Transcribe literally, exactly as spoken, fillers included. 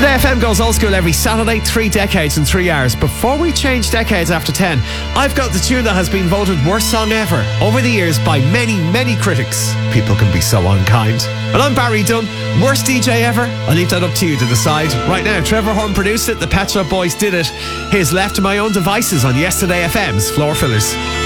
Yesterday F M goes old school every Saturday, three decades and three hours. Before we change decades after ten, I've got the tune that has been voted worst song ever over the years by many, many critics. People can be so unkind. And I'm Barry Dunn, worst D J ever. I'll leave that up to you to decide. Right now, Trevor Horn produced it, the Pet Shop Boys did it. Here's Left to My Own Devices on Yesterday F M's Floor Fillers.